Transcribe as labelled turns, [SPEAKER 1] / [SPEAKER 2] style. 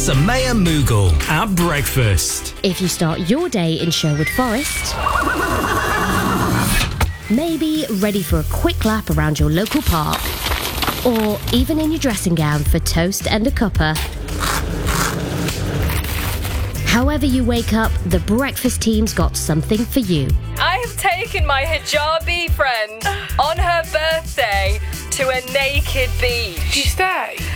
[SPEAKER 1] Samaya Mughal at breakfast.
[SPEAKER 2] If you start your day in Sherwood Forest, maybe ready for a quick lap around your local park, or even in your dressing gown for toast and a cuppa. However you wake up, the breakfast team's got something for you.
[SPEAKER 3] I have taken my hijabi friend on her birthday to a naked beach.
[SPEAKER 4] Did you stay?